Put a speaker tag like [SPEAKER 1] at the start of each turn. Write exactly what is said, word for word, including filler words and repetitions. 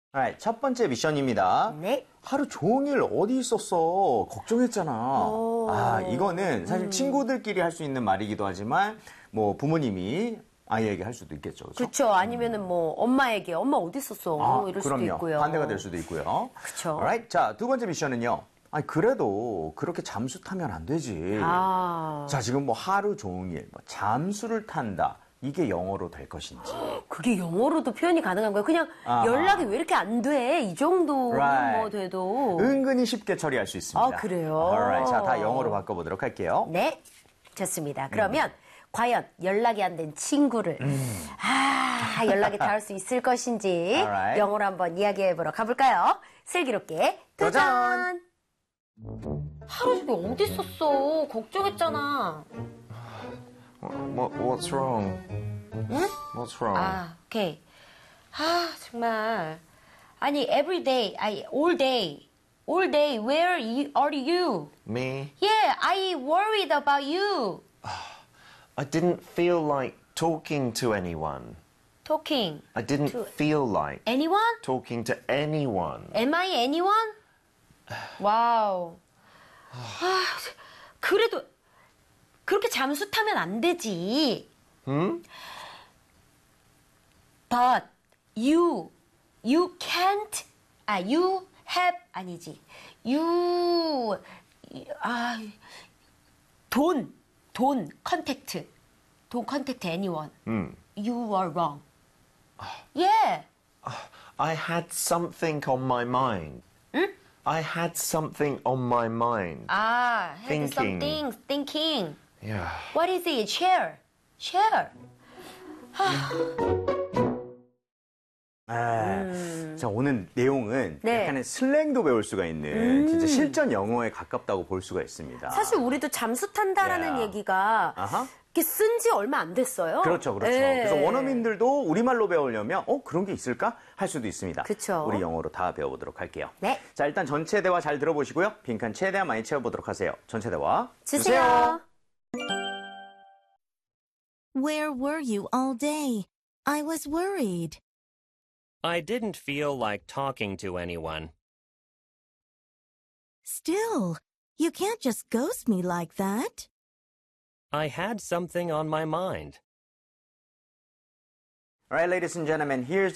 [SPEAKER 1] Alright, 첫 번째 미션입니다.
[SPEAKER 2] 네.
[SPEAKER 1] 하루 종일 어디 있었어? 걱정했잖아.
[SPEAKER 2] 오.
[SPEAKER 1] 아, 이거는 사실
[SPEAKER 2] 음.
[SPEAKER 1] 친구들끼리 할 수 있는 말이기도 하지만 뭐 부모님이 아이에게 할 수도 있겠죠. 그렇죠?
[SPEAKER 2] 그렇죠. 아니면은 뭐 엄마에게 엄마 어디 있었어?
[SPEAKER 1] 아,
[SPEAKER 2] 이럴
[SPEAKER 1] 그럼요.
[SPEAKER 2] 수도 있고요.
[SPEAKER 1] 반대가 될 수도 있고요.
[SPEAKER 2] 그렇죠.
[SPEAKER 1] Alright, 자, 두 번째 미션은요. 아니, 그래도 그렇게 잠수 타면 안 되지.
[SPEAKER 2] 아.
[SPEAKER 1] 자, 지금 뭐 하루 종일 뭐 잠수를 탄다. 이게 영어로 될 것인지.
[SPEAKER 2] 그게 영어로도 표현이 가능한 거예요? 그냥
[SPEAKER 1] 아하.
[SPEAKER 2] 연락이 왜 이렇게 안 돼? 이 정도는
[SPEAKER 1] Right.
[SPEAKER 2] 뭐 돼도.
[SPEAKER 1] 은근히 쉽게 처리할 수 있습니다.
[SPEAKER 2] 아, 그래요?
[SPEAKER 1] Alright, 자, 다 영어로 바꿔보도록 할게요.
[SPEAKER 2] 네. 좋습니다. 그러면 과연 연락이 안 된 친구를
[SPEAKER 1] 음.
[SPEAKER 2] 아, 연락이 닿을 수 있을 것인지
[SPEAKER 1] Alright.
[SPEAKER 2] 영어로 한번 이야기해보러 가볼까요? 슬기롭게 도전! 하루 종일 어디 있었어? 걱정했잖아.
[SPEAKER 3] What, what's wrong?
[SPEAKER 2] 응?
[SPEAKER 3] What's wrong?
[SPEAKER 2] 아, 오케이. 아, 정말. 아니, every day, 아니, all day. All day, where you, are you?
[SPEAKER 3] Me?
[SPEAKER 2] Yeah, I worried about you.
[SPEAKER 3] I didn't feel like talking to anyone.
[SPEAKER 2] Talking.
[SPEAKER 3] I didn't
[SPEAKER 2] To-
[SPEAKER 3] feel like
[SPEAKER 2] Anyone?
[SPEAKER 3] talking to anyone.
[SPEAKER 2] Am I anyone? 와우. 아, 그래도 그렇게 잠수 타면 안 되지.
[SPEAKER 3] Hmm?
[SPEAKER 2] But you, you can't. 아, you have 아니지. You 아, don't, don't contact, don't contact anyone.
[SPEAKER 3] Hmm.
[SPEAKER 2] You are wrong. Yeah.
[SPEAKER 3] I had something on my mind.
[SPEAKER 2] 응?
[SPEAKER 3] I had something on my mind.
[SPEAKER 2] 아, had
[SPEAKER 3] Thinking.
[SPEAKER 2] something thinking.
[SPEAKER 3] Yeah.
[SPEAKER 2] What is it? Share. Share.
[SPEAKER 1] 아, 자, 오늘 내용은
[SPEAKER 2] 네.
[SPEAKER 1] 약간의 슬랭도 배울 수가 있는 진짜 실전 영어에 가깝다고 볼 수가 있습니다.
[SPEAKER 2] 사실 우리도 잠수 탄다라는
[SPEAKER 1] 야.
[SPEAKER 2] 얘기가
[SPEAKER 1] 아하.
[SPEAKER 2] 이렇게 쓴 지 얼마 안 됐어요.
[SPEAKER 1] 그렇죠, 그렇죠.
[SPEAKER 2] 네.
[SPEAKER 1] 그래서 원어민들도 우리말로 배우려면 어 그런 게 있을까 할 수도 있습니다.
[SPEAKER 2] 그쵸.
[SPEAKER 1] 우리 영어로 다 배워보도록 할게요.
[SPEAKER 2] 네.
[SPEAKER 1] 자, 일단 전체 대화 잘 들어보시고요. 빈칸 최대한 많이 채워보도록 하세요. 전체 대화
[SPEAKER 2] 주세요.
[SPEAKER 4] Where were you all day? I was worried.
[SPEAKER 5] I didn't feel like talking to anyone.
[SPEAKER 4] Still, you can't just ghost me like that.
[SPEAKER 5] I had something on my mind.
[SPEAKER 1] All right, ladies and gentlemen, here's